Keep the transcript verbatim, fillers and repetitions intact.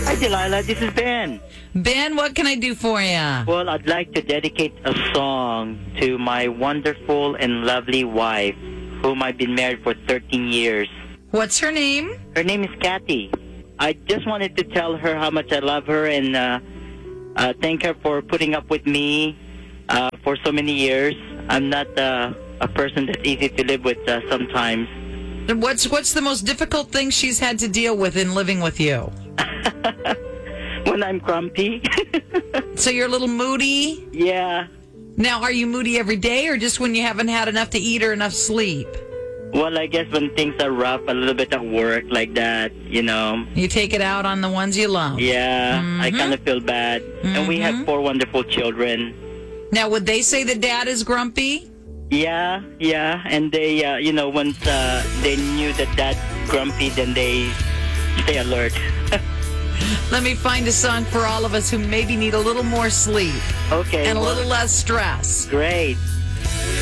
Hi, Delilah. This is Ben. Ben, what can I do for you? Well, I'd like to dedicate a song to my wonderful and lovely wife, whom I've been married for thirteen years. What's her name? Her name is Kathy. I just wanted to tell her how much I love her and uh, uh, thank her for putting up with me uh, for so many years. I'm not uh, a person that's easy to live with uh, sometimes. What's what's the most difficult thing she's had to deal with in living with you? When I'm grumpy. So you're a little moody? Yeah. Now, are you moody every day or just when you haven't had enough to eat or enough sleep? Well, I guess when things are rough, a little bit at work like that, you know. You take it out on the ones you love. Yeah, Mm-hmm. I kind of feel bad. Mm-hmm. And we have four wonderful children. Now, would they say that dad is grumpy? Yeah, yeah. And they, uh, you know, once uh, they knew that dad's grumpy, then they stay alert. Let me find a song for all of us who maybe need a little more sleep. Okay. And a well, little less stress. Great.